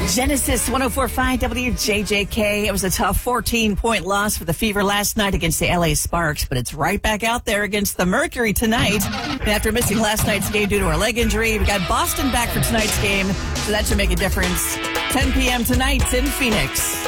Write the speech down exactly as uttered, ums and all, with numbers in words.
Genesis one oh four point five W J J K. It was a tough fourteen-point loss for the Fever last night against the L A Sparks, but it's right back out there against the Mercury tonight. And after missing last night's game due to a leg injury, we got Boston back for tonight's game, so that should make a difference. ten p.m. tonight in Phoenix.